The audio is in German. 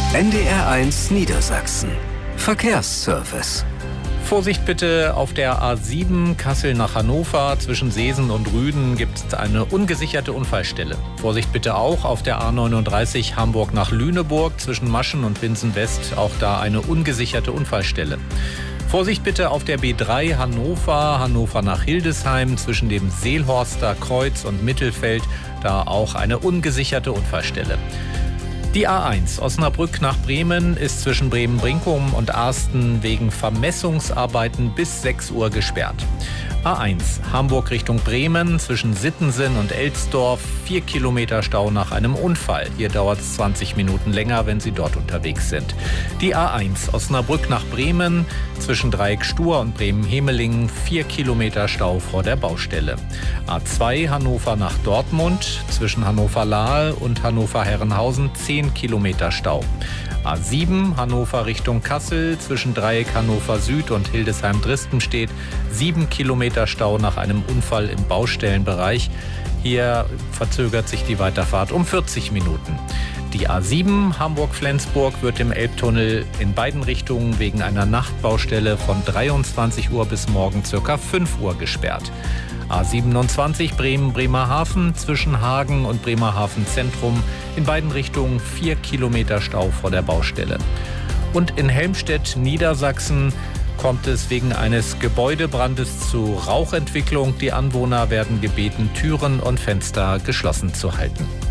NDR1 Niedersachsen. Verkehrsservice. Vorsicht bitte, auf der A7 Kassel nach Hannover zwischen Seesen und Rüden gibt es eine ungesicherte Unfallstelle. Vorsicht bitte auch auf der A39 Hamburg nach Lüneburg zwischen Maschen und Winsen West, auch da eine ungesicherte Unfallstelle. Vorsicht bitte auf der B3 Hannover nach Hildesheim zwischen dem Seelhorster Kreuz und Mittelfeld, da auch eine ungesicherte Unfallstelle. Die A1 Osnabrück nach Bremen ist zwischen Bremen-Brinkum und Arsten wegen Vermessungsarbeiten bis 6 Uhr gesperrt. A1 Hamburg Richtung Bremen zwischen Sittensen und Elsdorf 4 Kilometer Stau nach einem Unfall. Hier dauert es 20 Minuten länger, wenn Sie dort unterwegs sind. Die A1 Osnabrück nach Bremen zwischen Dreieck-Stur und Bremen-Hemelingen 4 Kilometer Stau vor der Baustelle. A2 Hannover nach Dortmund zwischen Hannover-Lahl und Hannover-Herrenhausen 10 Kilometer Stau. A7 Hannover Richtung Kassel zwischen Dreieck Hannover Süd und Hildesheim-Dristenstedt 7 Kilometer Stau nach einem Unfall im Baustellenbereich. Hier verzögert sich die Weiterfahrt um 40 Minuten. Die A7 Hamburg-Flensburg wird im Elbtunnel in beiden Richtungen wegen einer Nachtbaustelle von 23 Uhr bis morgen ca. 5 Uhr gesperrt. A27 Bremen-Bremerhaven zwischen Hagen und Bremerhaven Zentrum in beiden Richtungen 4 Kilometer Stau vor der Baustelle. Und in Helmstedt, Niedersachsen, kommt es wegen eines Gebäudebrandes zu Rauchentwicklung. Die Anwohner werden gebeten, Türen und Fenster geschlossen zu halten.